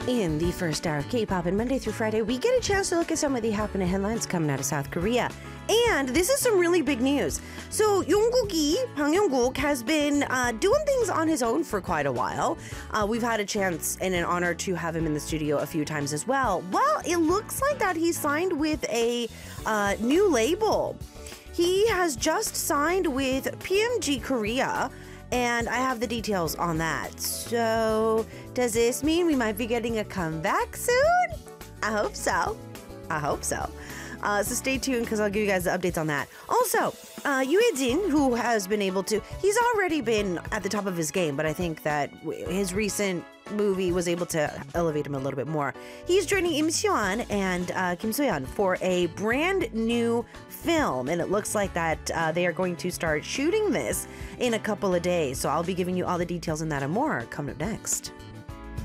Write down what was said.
In the first hour of K-pop and Monday through Friday, we get a chance to look at some of the happening headlines coming out of South Korea. And this is some really big news. So Yongkook, Bang Yongkook, has been doing things on his own for quite a while. We've had a chance and an honor to have him in the studio a few times as well. Well, it looks like that he's signed with a new label. He has just signed with PMG Korea, and I have the details on that. So, does this mean we might be getting a comeback soon? I hope so. So stay tuned because I'll give you guys the updates on that. Also, Yoo Hae-jin, who has been able to, he's already been at the top of his game, but I think that his recent movie was able to elevate him a little bit more. He's joining Im Soo-yeon and Kim So-yeon for a brand new film, and it looks like that they are going to start shooting this in a couple of days. So I'll be giving you all the details on that and more coming up next.